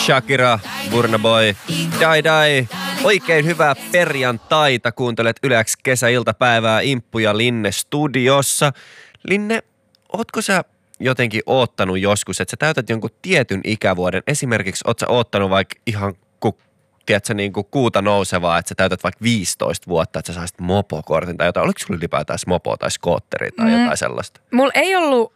Shakira, Burna Boy, Die. Oikein hyvää perjantaita. Kuuntelet Yle X kesäiltapäivää Imppu ja Linne studiossa. Linne, ootko sä jotenkin oottanut joskus, että sä täytät jonkun tietyn ikävuoden? Esimerkiksi oot sä oottanut vaikka ihan tiedätkö, niin kuin kuuta nousevaa, että sä täytät vaikka 15 vuotta, että sä saisit mopokortin tai jotain. Oliko sulla ylipäätään mopo tai skootteri tai jotain sellaista? Mulla ei ollut,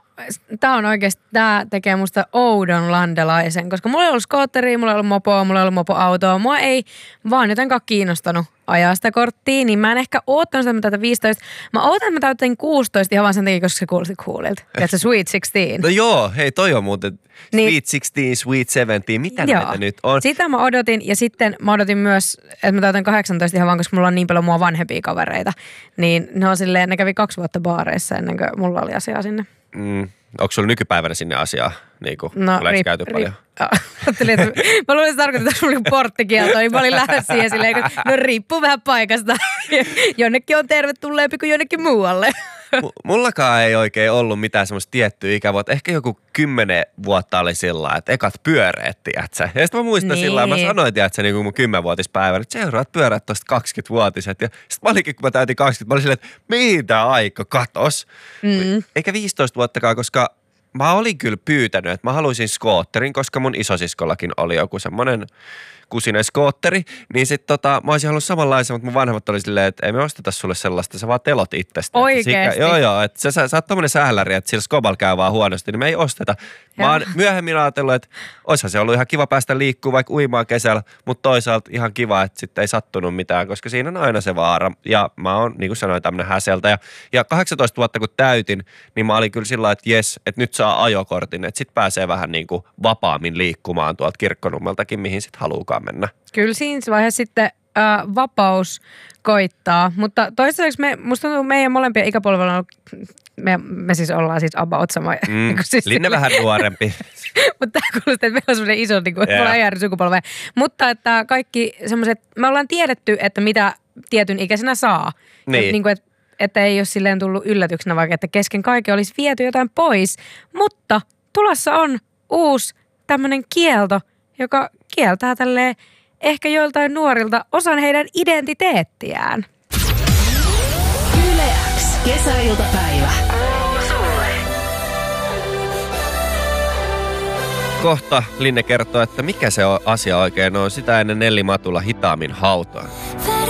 tää tekee musta oudon landelaisen, koska mulla ei ollut skootteria, mulla ei ollut mopoa, mulla ei ollut mopoautoa. Mua ei vaan jotenkaan kiinnostanut ajaa sitä korttia, niin mä en ehkä oottanut sitä, että mä täytän 15. Mä ootan, että mä täytän 16 ihan vaan sen takia, koska se kuulosti coolilta. Tiedätkö, Sweet 16? No joo, hei toi on muuten Sweet 16, Sweet 17, mitä näitä nyt on? Sitä mä odotin ja sitten mä odotin myös, että mä täytän 18 ihan vaan, koska mulla on niin paljon mua vanhempia kavereita. Niin ne on silleen, ne kävi 2 vuotta baareissa ennen kuin mulla oli asiaa sinne. Onko sulla nykypäivänä sinne asiaa? Niin kuin, käyty paljon? Ajattelin, että mä luulen, että tarkoittaa, että mulla oli porttikielto, niin mä olin lähdössä siihen silleen, että no riippuu vähän paikasta. Jonnekin on tervetulleempi kuin jonnekin muualle. Mullakaan ei oikein ollut mitään semmoista tiettyä ikävuotta. Ehkä joku 10 vuotta oli sillä, että ekat pyöreet, tiiätsä. Ja sitten mä muistan sillä, mä sanoin, tiiätsä, niin kuin mun 10-vuotispäivänä, että seuraat pyöreät tosta 20-vuotiset. Ja sitten mä olikin, kun mä täytin 20, mä olin silleen, että mihin tää aika katos. Eikä 15 vuottakaan, koska mä olin kyllä pyytänyt, että mä haluaisin skootterin, koska mun isosiskollakin oli joku semmoinen kusinen skootteri, niin sit mä olisin halunnut samanlaisen, mutta mun vanhemmat oli silleen, että ei me osteta sulle sellaista, sä vaan telot itsestä. Oikeesti? Joo, että sä oot tommonen sähläri, että sillä skobal käy vaan huonosti, niin me ei osteta. Mä oon myöhemmin ajatellut, että oishan se ollut ihan kiva päästä liikkuu vaikka uimaan kesällä, mutta toisaalta ihan kiva, että sitten ei sattunut mitään, koska siinä on aina se vaara. Ja mä oon, niin kuin sanoin, tämmönen häseltä. Ja 18 vuotta kun täytin, niin mä olin kyllä sillä lailla, että jes, että nyt saa ajokortin, että sit pääsee vähän niin kuin vapaammin liikkumaan tuolta Kirkkonummeltakin, mihin sit haluukaan mennä. Kyllä siinä vaiheessa sitten vapaus koittaa, mutta toistaiseksi musta tuntuu meidän molempia ikäpolvella on ollut, me siis ollaan siis about sama. Siis Linne vähän nuorempi. Mutta tämä kuulostaa, että meillä on semmoinen iso, niin kuin, me ollaan eri sukupolvea. Mutta että kaikki semmoiset, me ollaan tiedetty, että mitä tietyn ikäisenä saa. Niin. Että ei ole silleen tullut yllätyksenä, vaikka että kesken kaiken olisi viety jotain pois. Mutta tulossa on uusi tämmöinen kielto, joka kieltää tälleen ehkä joiltain nuorilta osan heidän identiteettiään. Yle X kesäiltapäivä. Kohta Linne kertoo, että mikä se asia oikein on. Sitä ennen Nelli Matula hitaammin hautaan.